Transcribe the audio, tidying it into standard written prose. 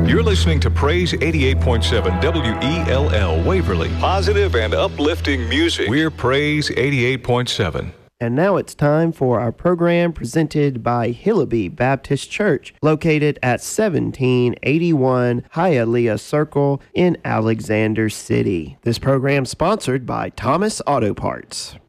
You're listening to Praise 88.7 WELL Waverly. Positive and uplifting music. We're Praise 88.7. And now it's time for our program presented by Hillaby Baptist Church, located at 1781 Hialeah Circle in Alexander City. This program sponsored by Thomas Auto Parts.